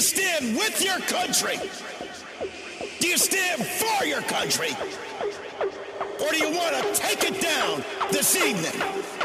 you stand with your country? Do you stand for your country? Or do you want to take it down this evening?